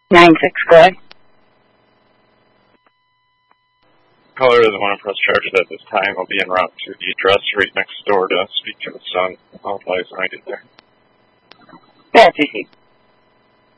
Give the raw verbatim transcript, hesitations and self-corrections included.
nine six, go ahead. Caller doesn't want to press charges at this time. I'll be en route to the address right next door to speak to the son. I'll advise when I get there. That's easy.